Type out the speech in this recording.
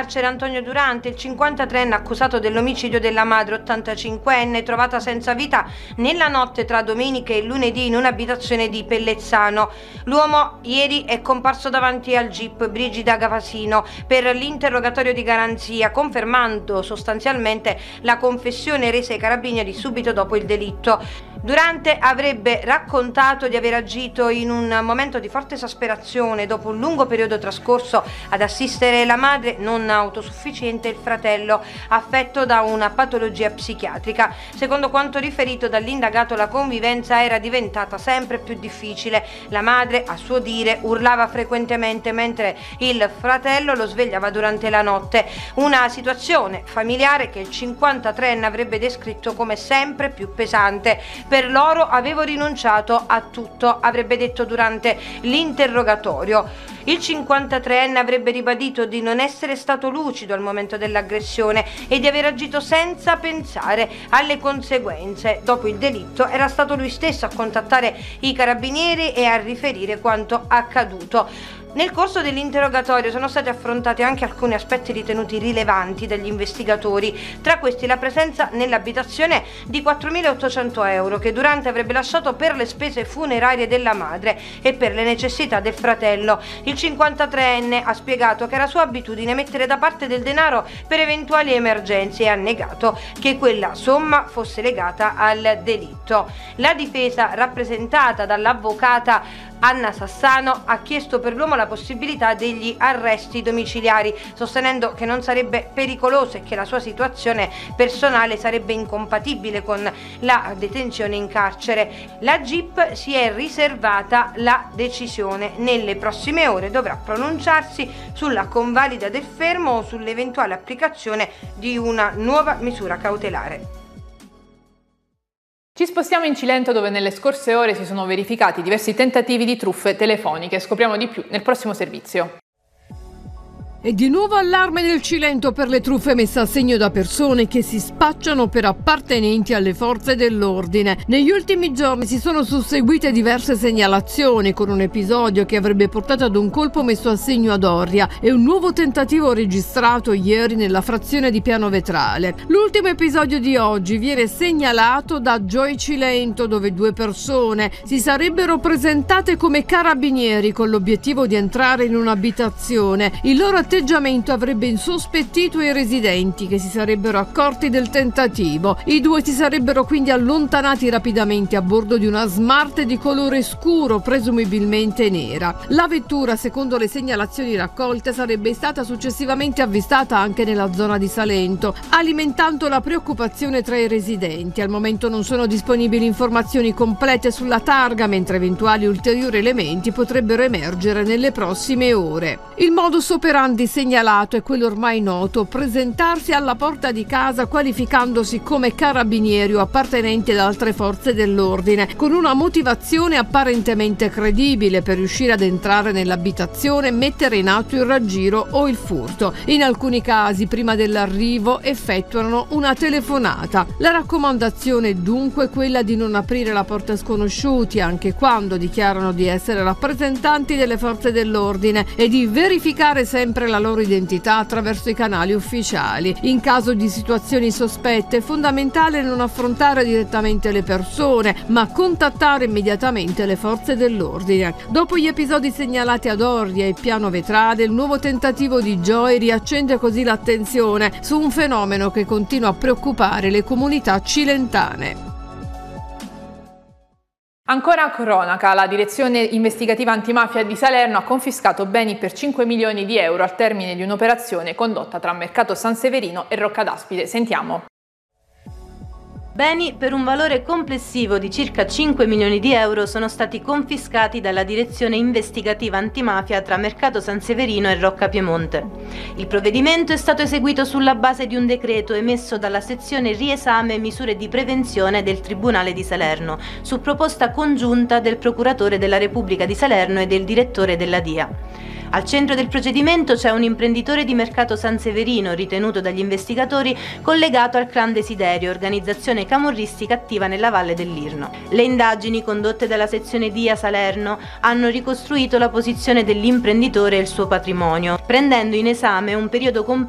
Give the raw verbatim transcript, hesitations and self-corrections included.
carcere Antonio Durante, il cinquantatreenne accusato dell'omicidio della madre ottantacinquenne trovata senza vita nella notte tra domenica e lunedì in un'abitazione di Pellezzano. L'uomo ieri è comparso davanti al G I P Brigida Gavasino per l'interrogatorio di garanzia, confermando sostanzialmente la confessione resa ai carabinieri subito dopo il delitto. Durante avrebbe raccontato di aver agito in un momento di forte esasperazione dopo un lungo periodo trascorso ad assistere la madre non autosufficiente e il fratello affetto da una patologia psichiatrica. Secondo quanto riferito dall'indagato, la convivenza era diventata sempre più difficile. La madre, a suo dire, urlava frequentemente mentre il fratello lo svegliava durante la notte. Una situazione familiare che il cinquantatreenne avrebbe descritto come sempre più pesante. Per loro avevo rinunciato a tutto, avrebbe detto durante l'interrogatorio. Il cinquantatreenne avrebbe ribadito di non essere stato lucido al momento dell'aggressione e di aver agito senza pensare alle conseguenze. Dopo il delitto era stato lui stesso a contattare i carabinieri e a riferire quanto accaduto. Nel corso dell'interrogatorio sono stati affrontati anche alcuni aspetti ritenuti rilevanti dagli investigatori, tra questi la presenza nell'abitazione di quattromilaottocento euro che Durante avrebbe lasciato per le spese funerarie della madre e per le necessità del fratello. Il cinquantatreenne ha spiegato che era sua abitudine mettere da parte del denaro per eventuali emergenze e ha negato che quella somma fosse legata al delitto. La difesa, rappresentata dall'avvocata Anna Sassano, ha chiesto per l'uomo la possibilità degli arresti domiciliari, sostenendo che non sarebbe pericoloso e che la sua situazione personale sarebbe incompatibile con la detenzione in carcere. La G I P si è riservata la decisione. Nelle prossime ore dovrà pronunciarsi sulla convalida del fermo o sull'eventuale applicazione di una nuova misura cautelare. Ci spostiamo in Cilento, dove nelle scorse ore si sono verificati diversi tentativi di truffe telefoniche. Scopriamo di più nel prossimo servizio. E di nuovo allarme nel Cilento per le truffe messe a segno da persone che si spacciano per appartenenti alle forze dell'ordine. Negli ultimi giorni si sono susseguite diverse segnalazioni, con un episodio che avrebbe portato ad un colpo messo a segno ad Oria e un nuovo tentativo registrato ieri nella frazione di Piano Vetrale. L'ultimo episodio di oggi viene segnalato da Joy Cilento, dove due persone si sarebbero presentate come carabinieri con l'obiettivo di entrare in un'abitazione. Il loro atteggiamento avrebbe insospettito i residenti, che si sarebbero accorti del tentativo. I due si sarebbero quindi allontanati rapidamente a bordo di una Smart di colore scuro, presumibilmente nera. La vettura, secondo le segnalazioni raccolte, sarebbe stata successivamente avvistata anche nella zona di Salento, alimentando la preoccupazione tra i residenti. Al momento non sono disponibili informazioni complete sulla targa, mentre eventuali ulteriori elementi potrebbero emergere nelle prossime ore. Il modus operandi segnalato è quello ormai noto: presentarsi alla porta di casa qualificandosi come carabinieri o appartenenti ad altre forze dell'ordine, con una motivazione apparentemente credibile per riuscire ad entrare nell'abitazione, mettere in atto il raggiro o il furto. In alcuni casi, prima dell'arrivo, effettuano una telefonata. La raccomandazione è dunque quella di non aprire la porta a sconosciuti, anche quando dichiarano di essere rappresentanti delle forze dell'ordine, e di verificare sempre la loro identità attraverso i canali ufficiali. In caso di situazioni sospette è fondamentale non affrontare direttamente le persone, ma contattare immediatamente le forze dell'ordine. Dopo gli episodi segnalati ad Oria e Piano Vetrale, il nuovo tentativo di Joy riaccende così l'attenzione su un fenomeno che continua a preoccupare le comunità cilentane. Ancora a cronaca, la direzione investigativa antimafia di Salerno ha confiscato beni per cinque milioni di euro al termine di un'operazione condotta tra Mercato San Severino e Rocca d'Aspide. Sentiamo. Beni per un valore complessivo di circa cinque milioni di euro sono stati confiscati dalla direzione investigativa antimafia tra Mercato San Severino e Rocca Piemonte. Il provvedimento è stato eseguito sulla base di un decreto emesso dalla sezione riesame e misure di prevenzione del Tribunale di Salerno, su proposta congiunta del procuratore della Repubblica di Salerno e del direttore della D I A. Al centro del procedimento c'è un imprenditore di Mercato San Severino, ritenuto dagli investigatori collegato al Clan Desiderio, organizzazione camorristica attiva nella Valle dell'Irno. Le indagini condotte dalla sezione D I A Salerno hanno ricostruito la posizione dell'imprenditore e il suo patrimonio, prendendo in esame un periodo completo